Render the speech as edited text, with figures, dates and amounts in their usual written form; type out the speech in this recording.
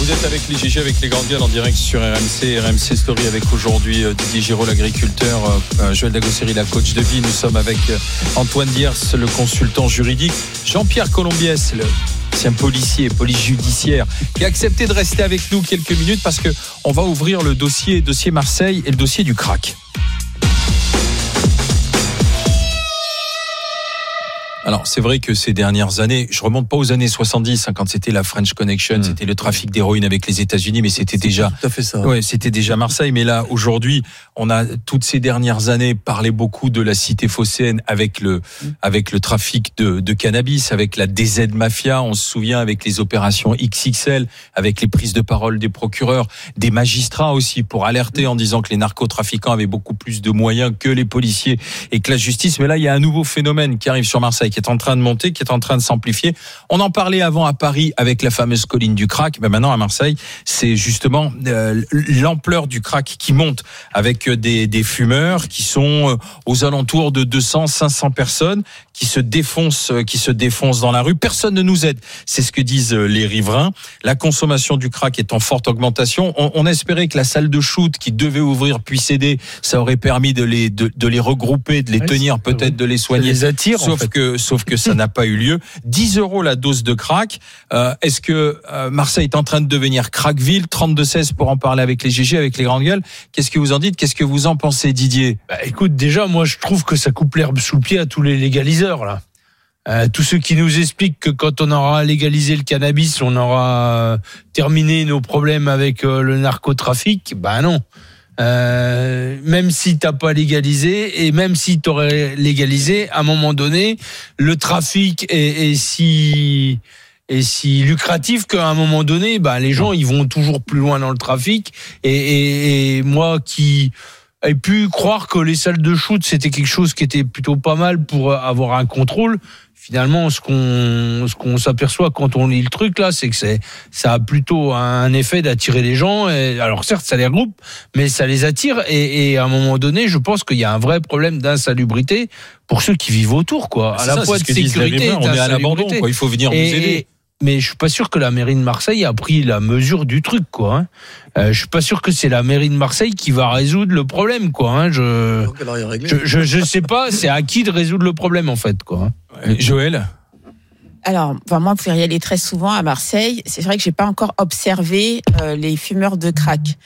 Vous êtes avec les GG, avec les grandes gueules en direct sur RMC Story avec aujourd'hui Didier Giraud, l'agriculteur, Joël Dagosseri, la coach de vie. Nous sommes avec Antoine Diers, le consultant juridique, Jean-Pierre Colombiès, le ancien policier, police judiciaire, qui a accepté de rester avec nous quelques minutes parce que on va ouvrir le dossier Marseille et le dossier du crack. Alors, c'est vrai que ces dernières années, je remonte pas aux années 70, quand c'était la French Connection, c'était le trafic d'héroïne avec les États-Unis, mais c'était déjà, tout à fait ça. Ouais, c'était déjà Marseille. Mais là, aujourd'hui, on a toutes ces dernières années parlé beaucoup de la cité phocéenne avec le trafic de cannabis, avec la DZ Mafia. On se souvient avec les opérations XXL, avec les prises de parole des procureurs, des magistrats aussi pour alerter en disant que les narcotrafiquants avaient beaucoup plus de moyens que les policiers et que la justice. Mais là, il y a un nouveau phénomène qui arrive sur Marseille, qui est en train de monter, qui est en train de s'amplifier. On en parlait avant à Paris avec la fameuse colline du crack. Mais maintenant à Marseille, c'est justement l'ampleur du crack qui monte avec des fumeurs qui sont aux alentours de 200-500 personnes qui se défoncent dans la rue. Personne ne nous aide. C'est ce que disent les riverains. La consommation du crack est en forte augmentation. On espérait que la salle de shoot qui devait ouvrir puisse aider. Ça aurait permis de les regrouper, de les tenir, peut-être de les soigner. Ça les attire, Sauf que ça n'a pas eu lieu. 10 € la dose de crack. Est-ce que Marseille est en train de devenir crackville? 32-16 pour en parler avec les GG, avec les grandes gueules. Qu'est-ce que vous en dites? Qu'est-ce que vous en pensez, Didier? Écoute, déjà, moi, je trouve que ça coupe l'herbe sous le pied à tous les légaliseurs, là. Tous ceux qui nous expliquent que quand on aura légalisé le cannabis, on aura terminé nos problèmes avec le narcotrafic, non. Même si t'as pas légalisé et même si t'aurais légalisé, à un moment donné, le trafic est si lucratif qu'à un moment donné, les gens ils vont toujours plus loin dans le trafic et moi qui ai pu croire que les salles de shoot c'était quelque chose qui était plutôt pas mal pour avoir un contrôle. Finalement, ce qu'on s'aperçoit quand on lit le truc là, c'est que ça a plutôt un effet d'attirer les gens. Et, alors certes, ça les regroupe, mais ça les attire. Et à un moment donné, je pense qu'il y a un vrai problème d'insalubrité pour ceux qui vivent autour, quoi. À la fois de sécurité, on est à l'abandon, quoi. Il faut venir nous aider. Mais je suis pas sûr que la mairie de Marseille a pris la mesure du truc, quoi. Je suis pas sûr que c'est la mairie de Marseille qui va résoudre le problème, quoi. Je sais pas, c'est à qui de résoudre le problème, en fait, quoi. Joël? Alors, moi, pour y aller très souvent à Marseille, c'est vrai que j'ai pas encore observé les fumeurs de crack.